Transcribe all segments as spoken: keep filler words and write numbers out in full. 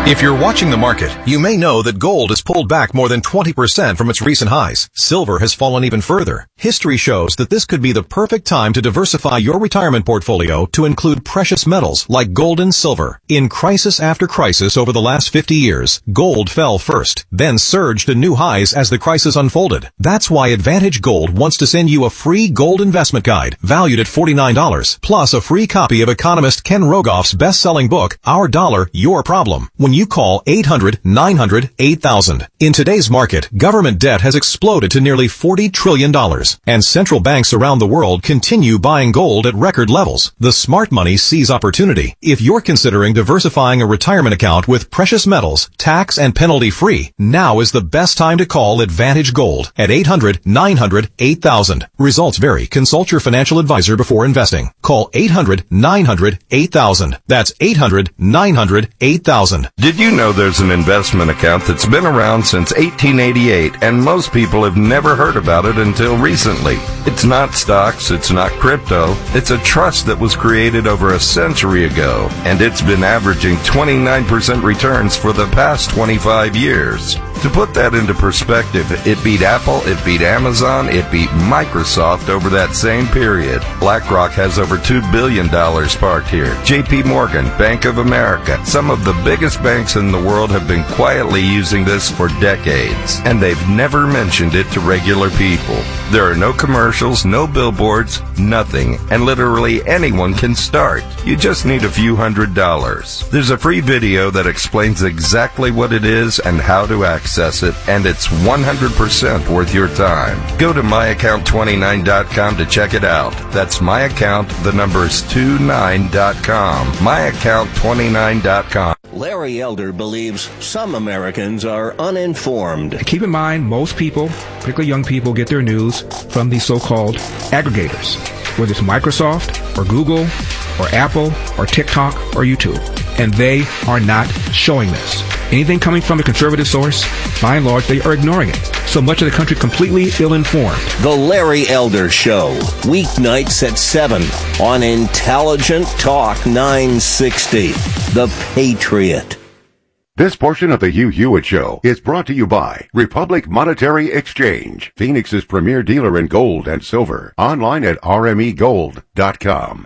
If you're watching the market, you may know that gold has pulled back more than twenty percent from its recent highs. Silver has fallen even further. History shows that this could be the perfect time to diversify your retirement portfolio to include precious metals like gold and silver. In crisis after crisis over the last fifty years, gold fell first, then surged to new highs as the crisis unfolded. That's why Advantage Gold wants to send you a free gold investment guide valued at forty-nine dollars, plus a free copy of economist Ken Rogoff's best-selling book, Our Dollar, Your Problem, when you call eight hundred, nine hundred, eight thousand. In today's market, government debt has exploded to nearly forty trillion dollars, and central banks around the world continue buying gold at record levels. The smart money sees opportunity. If you're considering diversifying a retirement account with precious metals, tax and penalty-free, now is the best time to call Advantage Gold at eight hundred, nine hundred, eight thousand. Results vary. Consult your financial advisor before investing. Call eight hundred, nine hundred, eight thousand. That's eight hundred, nine hundred, eight thousand. Did you know there's an investment account that's been around since eighteen eighty-eight, and most people have never heard about it until recently? It's not stocks, it's not crypto, it's a trust that was created over a century ago, and it's been averaging twenty-nine percent returns for the past twenty-five years. To put that into perspective, it beat Apple, it beat Amazon, it beat Microsoft over that same period. BlackRock has over two billion dollars parked here. J P Morgan, Bank of America, some of the biggest banks in the world have been quietly using this for decades, and they've never mentioned it to regular people. There are no commercials, no billboards, nothing, and literally anyone can start. You just need a few hundred dollars. There's a free video that explains exactly what it is and how to access it, and it's one hundred percent worth your time. Go to my account twenty-nine dot com to check it out. That's my account, the number is twenty-nine dot com. my account twenty-nine dot com. Larry Elder believes some Americans are uninformed. Keep in mind, most people, particularly young people, get their news from these so-called aggregators, whether it's Microsoft or Google or Apple or TikTok or YouTube. And they are not showing this. Anything coming from a conservative source, by and large, they are ignoring it. So much of the country completely ill-informed. The Larry Elder Show, weeknights at seven on Intelligent Talk nine sixty, The Patriot. This portion of the Hugh Hewitt Show is brought to you by Republic Monetary Exchange, Phoenix's premier dealer in gold and silver. Online at r m e gold dot com.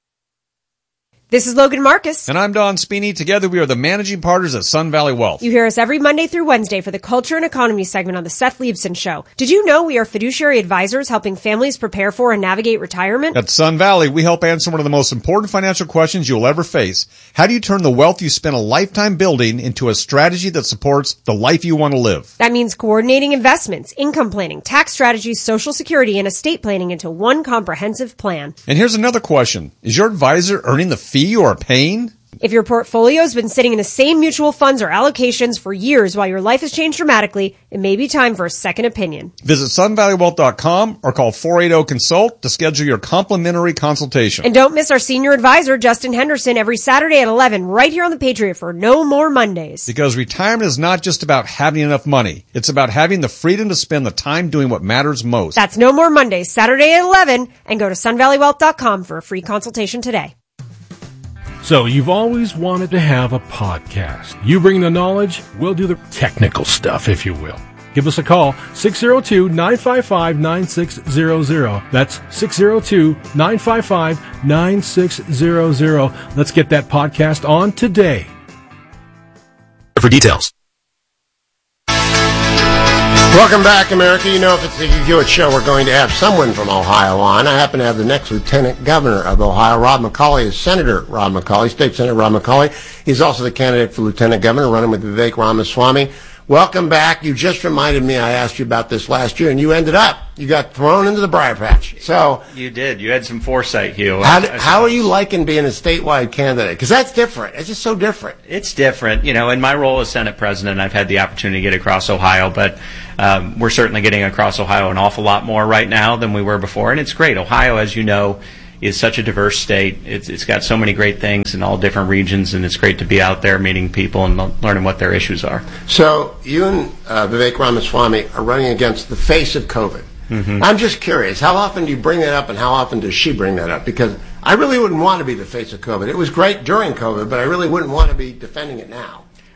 This is Logan Marcus. And I'm Don Spini. Together we are the managing partners at Sun Valley Wealth. You hear us every Monday through Wednesday for the Culture and Economy segment on the Seth Leibson Show. Did you know we are fiduciary advisors helping families prepare for and navigate retirement? At Sun Valley, we help answer one of the most important financial questions you'll ever face. How do you turn the wealth you spent a lifetime building into a strategy that supports the life you want to live? That means coordinating investments, income planning, tax strategies, Social Security, and estate planning into one comprehensive plan. And here's another question. Is your advisor earning the fee you are paying? If your portfolio has been sitting in the same mutual funds or allocations for years while your life has changed dramatically, it may be time for a second opinion. Visit sun valley wealth dot com or call four eight zero consult to schedule your complimentary consultation. And don't miss our senior advisor, Justin Henderson, every Saturday at eleven right here on The Patriot for No More Mondays. Because retirement is not just about having enough money. It's about having the freedom to spend the time doing what matters most. That's No More Mondays, Saturday at eleven, and go to sun valley wealth dot com for a free consultation today. So you've always wanted to have a podcast. You bring the knowledge, we'll do the technical stuff, if you will. Give us a call, six oh two, nine five five, nine six zero zero. That's six oh two, nine five five, nine six zero zero. Let's get that podcast on today. For details. Welcome back, America. You know, if it's the Hugh Hewitt Show, we're going to have someone from Ohio on. I happen to have the next Lieutenant Governor of Ohio, Rob McCauley, is Senator Rob McCauley, State Senator Rob McCauley. He's also the candidate for Lieutenant Governor, running with Vivek Ramaswamy. Welcome back. You just reminded me I asked you about this last year, and you ended up, you got thrown into the briar patch. So you did. You had some foresight, Hugh. How, do, how are you liking being a statewide candidate? Because that's different. It's just so different. It's different. You know, in my role as Senate President, I've had the opportunity to get across Ohio, but um, we're certainly getting across Ohio an awful lot more right now than we were before, and it's great. Ohio, as you know, is such a diverse state. It's, it's got so many great things in all different regions, and it's great to be out there meeting people and learning what their issues are. So you and uh, Vivek Ramaswamy are running against the face of COVID. Mm-hmm. I'm just curious, how often do you bring that up, and how often does she bring that up? Because I really wouldn't want to be the face of COVID. It was great during COVID, but I really wouldn't want to be defending it now.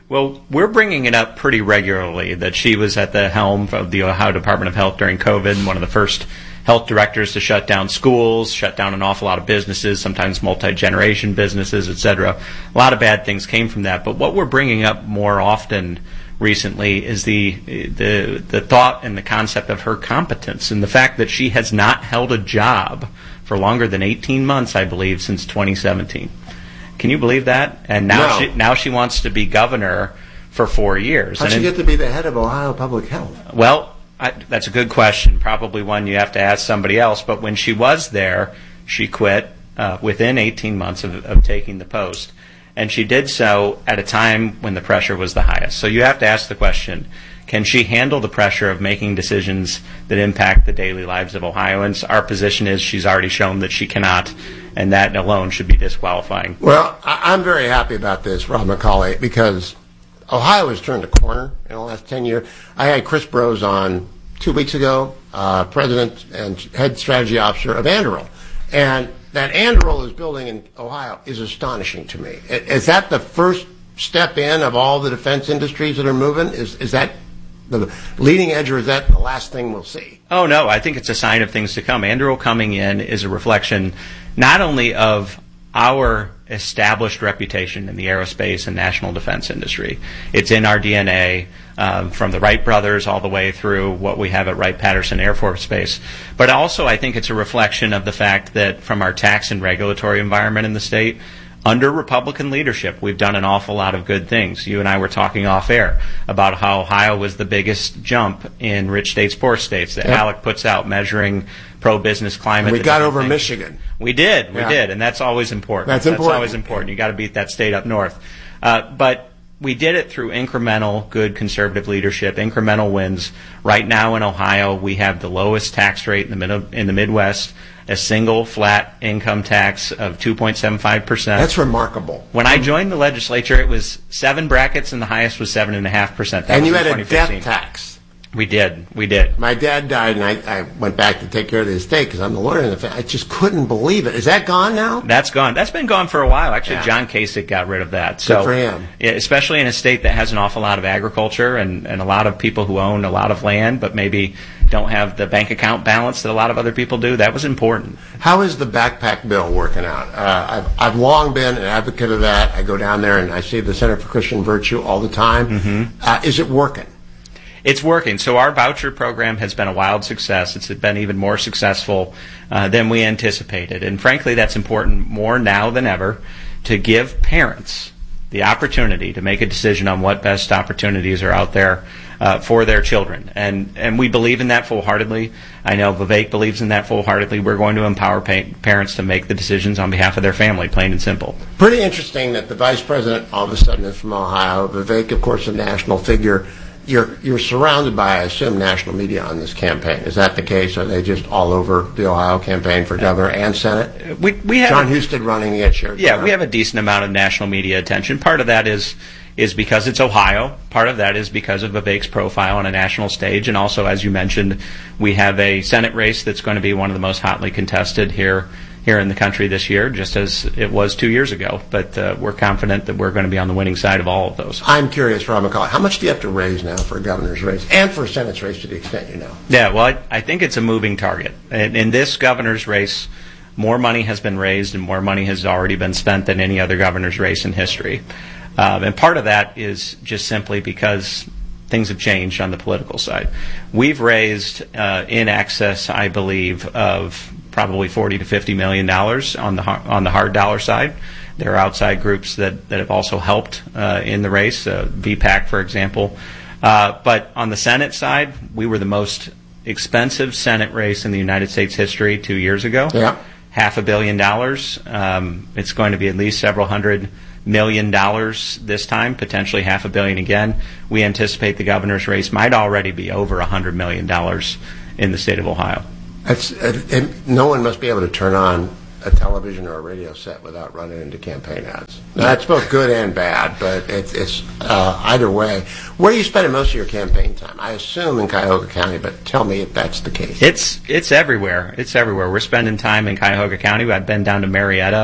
Well, we're bringing it up pretty regularly that she was at the helm of the Ohio Department of Health during COVID, one of the first health directors to shut down schools, shut down an awful lot of businesses, sometimes multi-generation businesses, et cetera. A lot of bad things came from that. But what we're bringing up more often recently is the the the thought and the concept of her competence and the fact that she has not held a job for longer than eighteen months, I believe, since twenty seventeen. Can you believe that? And now no. she now she wants to be governor for four years. How'd and she in, get to be the head of Ohio Public Health? Well, I, that's a good question. Probably one you have to ask somebody else. But when she was there, she quit uh, within eighteen months of, of taking the post. And she did so at a time when the pressure was the highest. So you have to ask the question, can she handle the pressure of making decisions that impact the daily lives of Ohioans? Our position is she's already shown that she cannot, and that alone should be disqualifying. Well, I- I'm very happy about this, Rob McCauley, because Ohio has turned a corner in the last ten years. I had Chris Brose on two weeks ago, uh, president and head strategy officer of Anduril. And that Anduril is building in Ohio is astonishing to me. Is that the first step in of all the defense industries that are moving? Is is that the leading edge, or is that the last thing we'll see? Oh, no, I think it's a sign of things to come. Anduril coming in is a reflection not only of our established reputation in the aerospace and national defense industry. It's in our D N A, um, from the Wright brothers all the way through what we have at Wright-Patterson Air Force Base. But also I think it's a reflection of the fact that from our tax and regulatory environment in the state, under Republican leadership, we've done an awful lot of good things. You and I were talking off air about how Ohio was the biggest jump in rich states, poor states that Yep. ALEC puts out measuring pro-business climate. And we got over things. Michigan. We did, we yeah. did, and that's always important. That's important. That's always important. You got to beat that state up north. Uh, but we did it through incremental, good conservative leadership, incremental wins. Right now in Ohio, we have the lowest tax rate in the mid- in the Midwest. A single flat income tax of two point seven five percent. That's remarkable. When I joined the legislature, it was seven brackets, and the highest was seven point five percent. And you had a death tax. We did. We did. My dad died, and I, I went back to take care of the estate because I'm the lawyer in the family. I just couldn't believe it. Is that gone now? That's gone. That's been gone for a while. Actually, Yeah. John Kasich got rid of that. So, Good for him. Yeah, especially in a state that has an awful lot of agriculture and, and a lot of people who own a lot of land, but maybe don't have the bank account balance that a lot of other people do. That was important. How is the backpack bill working out? Uh, I've, I've long been an advocate of that. I go down there and I see the Center for Christian Virtue all the time. Mm-hmm. Uh, is it working? It's working. So our voucher program has been a wild success. It's been even more successful uh, than we anticipated. And frankly, that's important more now than ever to give parents the opportunity to make a decision on what best opportunities are out there uh, for their children. And and we believe in that full-heartedly. I know Vivek believes in that full-heartedly. We're going to empower pa- parents to make the decisions on behalf of their family, plain and simple. Pretty interesting that the vice president all of a sudden is from Ohio. Vivek, of course, a national figure. You're you're surrounded by, I assume, national media on this campaign. Is that the case? Are they just all over the Ohio campaign for governor and senate? We we have John Husted running against Sherrod. Yeah, we have a decent amount of national media attention. Part of that is is because it's Ohio. Part of that is because of Vivek's profile on a national stage. And also, as you mentioned, we have a Senate race that's going to be one of the most hotly contested here here in the country this year, just as it was two years ago. But uh, we're confident that we're going to be on the winning side of all of those. I'm curious, Rob McCauley, how much do you have to raise now for a governor's race and for a Senate's race to the extent you know? Yeah, well, I, I think it's a moving target. In, in this governor's race, more money has been raised and more money has already been spent than any other governor's race in history. Um, and part of that is just simply because things have changed on the political side. We've raised uh, in excess, I believe, of probably forty to fifty million dollars on the on the hard dollar side. There are outside groups that, that have also helped uh, in the race, uh, V PAC, for example. Uh, but on the Senate side, we were the most expensive Senate race in the United States history two years ago. Yeah. Half a billion dollars. Um, it's going to be at least several hundred million dollars this time, potentially half a billion again. We anticipate the governor's race might already be over a hundred million dollars in the state of Ohio. That's, uh, it, no one must be able to turn on a television or a radio set without running into campaign ads. Now, that's both good and bad, but it's, it's uh, either way. Where are you spending most of your campaign time? I assume in Cuyahoga County, but tell me if that's the case. It's it's everywhere. It's everywhere. We're spending time in Cuyahoga County. I've been down to Marietta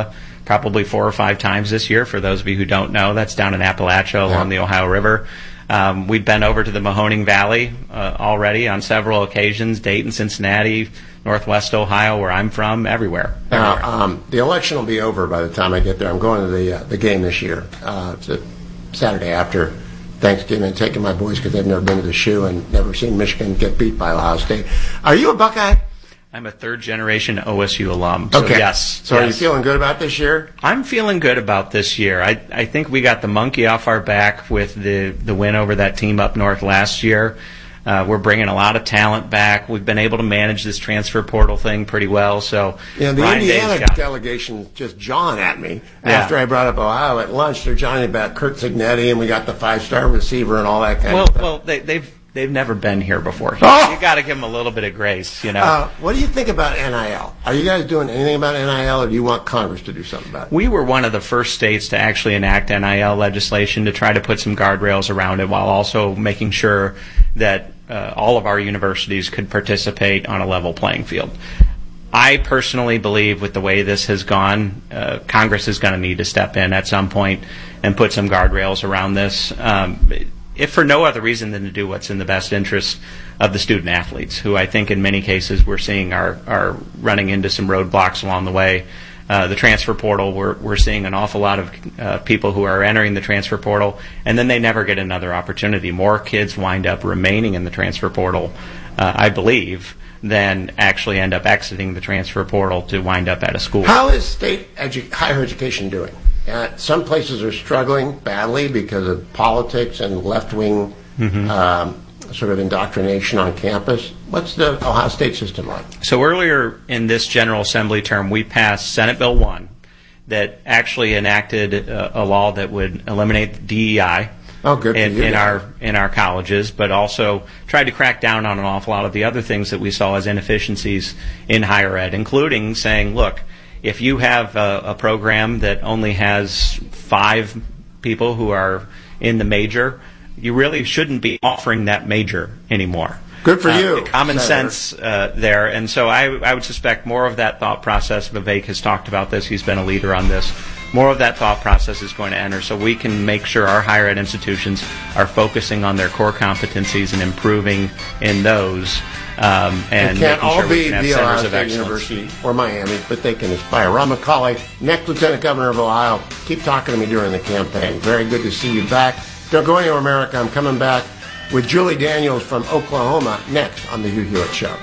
probably four or five times this year. For those of you who don't know, that's down in Appalachia along the Ohio River. Um, we've been over to the Mahoning Valley uh, already on several occasions, Dayton, Cincinnati, Northwest Ohio, where I'm from, everywhere. everywhere. Now, um, the election will be over by the time I get there. I'm going to the uh, the game this year. Uh, it's a Saturday after Thanksgiving, and taking my boys because they've never been to the shoe and never seen Michigan get beat by Ohio State. Are you a Buckeye? I'm a third-generation O S U alum. So okay. Yes. So yes. Are you feeling good about this year? I'm feeling good about this year. I I think we got the monkey off our back with the, the win over that team up north last year. Uh, we're bringing a lot of talent back. We've been able to manage this transfer portal thing pretty well. So yeah, the Ryan Indiana got, delegation just jawing at me yeah. after I brought up Ohio at lunch. They're jawing about Kurt Signetti, and we got the five-star receiver and all that kind well, of stuff. Well, they, they've they've never been here before. Oh! You got to give them a little bit of grace, you know. Uh, what do you think about N I L? Are you guys doing anything about N I L, or do you want Congress to do something about it? We were one of the first states to actually enact N I L legislation to try to put some guardrails around it, while also making sure that uh, all of our universities could participate on a level playing field. I personally believe with the way this has gone, uh, Congress is going to need to step in at some point and put some guardrails around this. Um, if for no other reason than to do what's in the best interest of the student athletes, who I think in many cases we're seeing are, are running into some roadblocks along the way. Uh, the transfer portal, we're, we're seeing an awful lot of uh, people who are entering the transfer portal, and then they never get another opportunity. More kids wind up remaining in the transfer portal, uh, I believe, than actually end up exiting the transfer portal to wind up at a school. How is state edu- higher education doing? Uh, some places are struggling badly because of politics and left-wing mm-hmm. um, sort of indoctrination on campus. What's the Ohio State system like? So earlier in this General Assembly term, we passed Senate Bill one that actually enacted a, a law that would eliminate D E I oh, good in, for you, in yeah. our in our colleges, but also tried to crack down on an awful lot of the other things that we saw as inefficiencies in higher ed, including saying, look, if you have a, a program that only has five people who are in the major, you really shouldn't be offering that major anymore. Good for uh, you. Common Senator. sense uh, there. And so I, I would suspect more of that thought process. Vivek has talked about this. He's been a leader on this. More of that thought process is going to enter so we can make sure our higher ed institutions are focusing on their core competencies and improving in those. Um, and it can't making all sure we be can have the centers Ohio of State excellence. University or Miami, but they can aspire. Rob McCauley, next Lieutenant Governor of Ohio. Keep talking to me during the campaign. Very good to see you back. Don't go anywhere, America. I'm coming back with Julie Daniels from Oklahoma next on the Hugh Hewitt Show.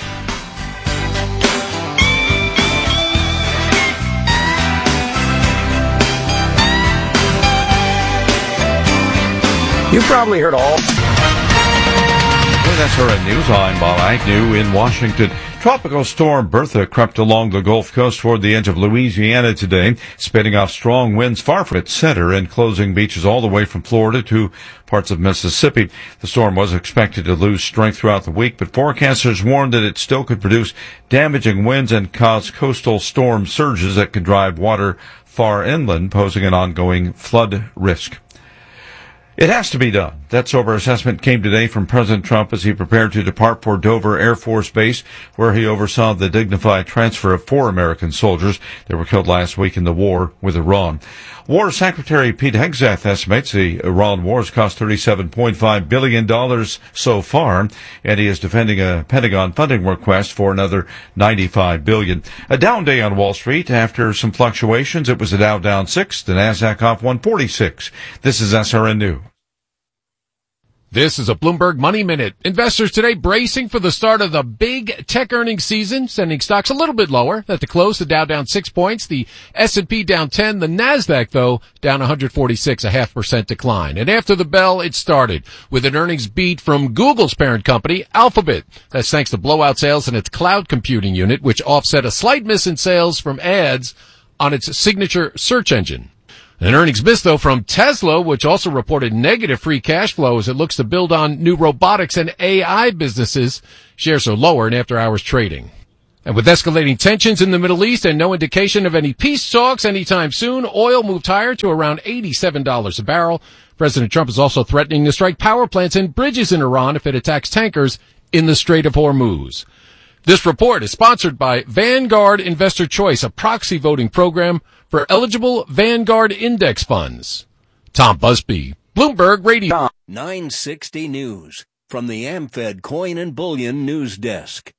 You've probably heard all. Well, that's our news. I'm Bob Agnew in Washington. Tropical storm Bertha crept along the Gulf Coast toward the edge of Louisiana today, spitting off strong winds far from its center and closing beaches all the way from Florida to parts of Mississippi. The storm was expected to lose strength throughout the week, but forecasters warned that it still could produce damaging winds and cause coastal storm surges that could drive water far inland, posing an ongoing flood risk. It has to be done. That sober assessment came today from President Trump as he prepared to depart for Dover Air Force Base, where he oversaw the dignified transfer of four American soldiers that were killed last week in the war with Iran. War Secretary Pete Hegseth estimates the Iran war has cost thirty-seven point five billion dollars so far, and he is defending a Pentagon funding request for another ninety-five billion dollars. A down day on Wall Street after some fluctuations. It was the Dow down six, the Nasdaq off one forty-six. This is S R N News. This is a Bloomberg Money Minute. Investors today bracing for the start of the big tech earnings season, sending stocks a little bit lower. At the close, the Dow down six points, the S and P down ten, the Nasdaq, though, down one forty-six, a half percent decline. And after the bell, it started with an earnings beat from Google's parent company, Alphabet. That's thanks to blowout sales in its cloud computing unit, which offset a slight miss in sales from ads on its signature search engine. An earnings miss, though, from Tesla, which also reported negative free cash flow as it looks to build on new robotics and A I businesses. Shares are lower in after-hours trading. And with escalating tensions in the Middle East and no indication of any peace talks anytime soon, oil moved higher to around eighty-seven dollars a barrel. President Trump is also threatening to strike power plants and bridges in Iran if it attacks tankers in the Strait of Hormuz. This report is sponsored by Vanguard Investor Choice, a proxy voting program for eligible Vanguard index funds. Tom Busby, Bloomberg Radio. nine sixty News from the AmFed Coin and Bullion News Desk.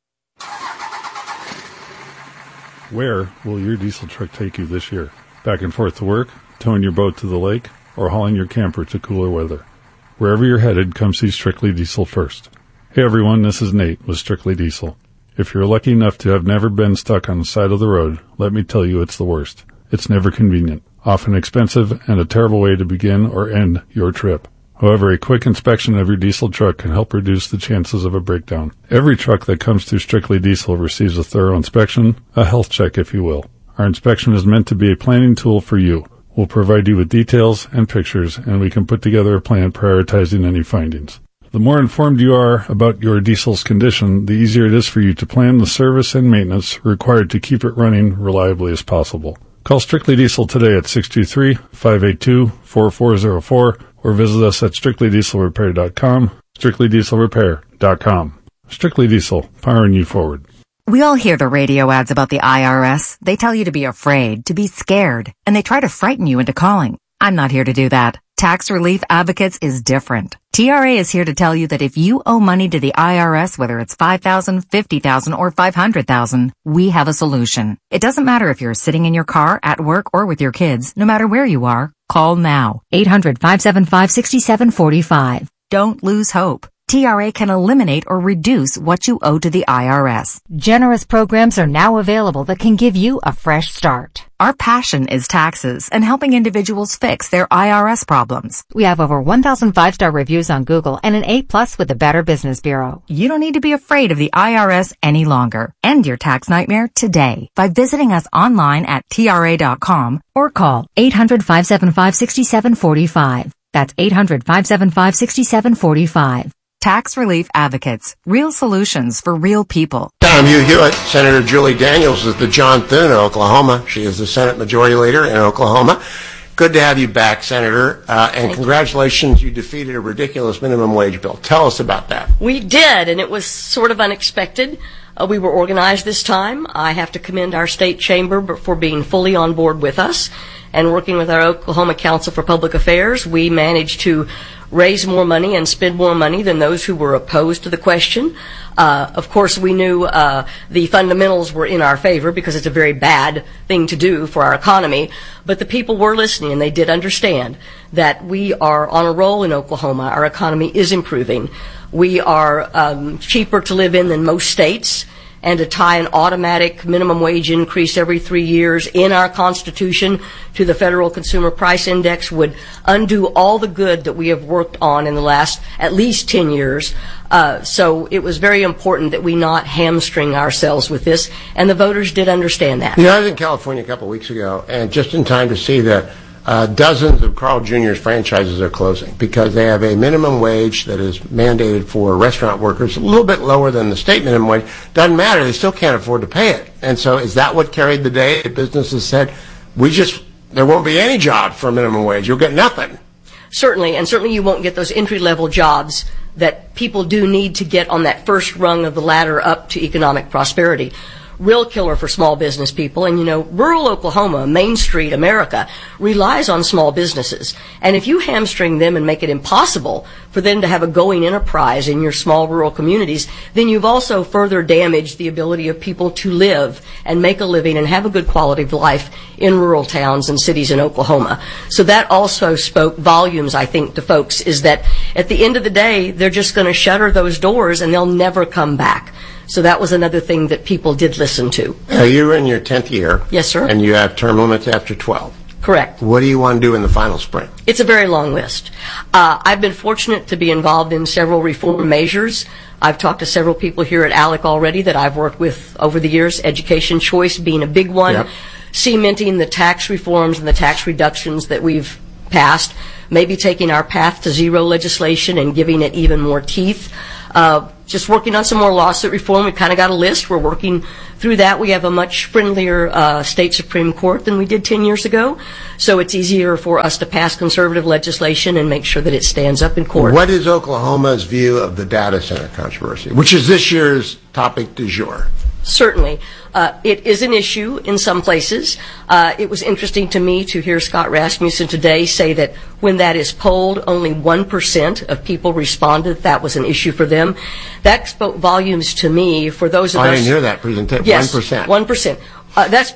Where will your diesel truck take you this year? Back and forth to work, towing your boat to the lake, or hauling your camper to cooler weather? Wherever you're headed, come see Strictly Diesel first. Hey everyone, this is Nate with Strictly Diesel. If you're lucky enough to have never been stuck on the side of the road, let me tell you it's the worst. It's never convenient, often expensive, and a terrible way to begin or end your trip. However, a quick inspection of your diesel truck can help reduce the chances of a breakdown. Every truck that comes through Strictly Diesel receives a thorough inspection, a health check if you will. Our inspection is meant to be a planning tool for you. We'll provide you with details and pictures, and we can put together a plan prioritizing any findings. The more informed you are about your diesel's condition, the easier it is for you to plan the service and maintenance required to keep it running reliably as possible. Call Strictly Diesel today at six two three, five eight two, four four zero four or visit us at strictly diesel repair dot com, strictly diesel repair dot com. Strictly Diesel, powering you forward. We all hear the radio ads about the I R S. They tell you to be afraid, to be scared, and they try to frighten you into calling. I'm not here to do that. Tax Relief Advocates is different. T R A is here to tell you that if you owe money to the I R S, whether it's five thousand dollars, fifty thousand dollars, or five hundred thousand dollars, we have a solution. It doesn't matter if you're sitting in your car, at work, or with your kids. No matter where you are, call now. eight hundred, five seven five, six seven four five. Don't lose hope. T R A can eliminate or reduce what you owe to the I R S. Generous programs are now available that can give you a fresh start. Our passion is taxes and helping individuals fix their I R S problems. We have over one thousand five-star reviews on Google and an A plus with the Better Business Bureau. You don't need to be afraid of the I R S any longer. End your tax nightmare today by visiting us online at T R A dot com or call eight hundred, five seven five, six seven four five. That's eight hundred, five seven five, six seven four five. Tax Relief Advocates. Real solutions for real people. Tom Hugh Hewitt. Senator Julie Daniels is the John Thune of Oklahoma. She is the Senate Majority Leader in Oklahoma. Good to have you back, Senator. Uh, and Thank congratulations, you. you defeated a ridiculous minimum wage bill. Tell us about that. We did, and it was sort of unexpected. Uh, we were organized this time. I have to commend our state chamber for being fully on board with us. And working with our Oklahoma Council for Public Affairs, we managed to raise more money and spend more money than those who were opposed to the question. Uh, of course, we knew uh, the fundamentals were in our favor because it's a very bad thing to do for our economy. But the people were listening, and they did understand that we are on a roll in Oklahoma. Our economy is improving. We are um, cheaper to live in than most states. And to tie an automatic minimum wage increase every three years in our Constitution to the Federal Consumer Price Index would undo all the good that we have worked on in the last at least ten years. Uh, so it was very important that we not hamstring ourselves with this, and the voters did understand that. You know, I was in California a couple of weeks ago, and just in time to see that Uh, dozens of Carl Junior's franchises are closing because they have a minimum wage that is mandated for restaurant workers, a little bit lower than the state minimum wage. Doesn't matter. They still can't afford to pay it. And so is that what carried the day? The businesses said, we just, there won't be any job for minimum wage. You'll get nothing. Certainly, and certainly you won't get those entry-level jobs that people do need to get on that first rung of the ladder up to economic prosperity. Real killer for small business people. And, you know, rural Oklahoma, Main Street, America, relies on small businesses. And if you hamstring them and make it impossible for them to have a going enterprise in your small rural communities, then you've also further damaged the ability of people to live and make a living and have a good quality of life in rural towns and cities in Oklahoma. So that also spoke volumes, I think, to folks, is that at the end of the day, they're just going to shutter those doors and they'll never come back. So that was another thing that people did listen to. Uh, you're in your tenth year. Yes, sir. And you have term limits after twelve. Correct. What do you want to do in the final sprint? It's a very long list. Uh, I've been fortunate to be involved in several reform measures. I've talked to several people here at ALEC already that I've worked with over the years, education choice being a big one, yep. Cementing the tax reforms and the tax reductions that we've passed, maybe taking our path to zero legislation and giving it even more teeth. Uh, just working on some more lawsuit reform. We've kind of got a list. We're working through that. We have a much friendlier uh, state Supreme Court than we did ten years ago. So it's easier for us to pass conservative legislation and make sure that it stands up in court. What is Oklahoma's view of the data center controversy, which is this year's topic du jour? Certainly. Uh, it is an issue in some places. Uh, it was interesting to me to hear Scott Rasmussen today say that when that is polled, only one percent of people responded that, that was an issue for them. That spoke volumes to me for those of I us... I didn't hear that presentation. Yes, one percent. one percent. Uh, that's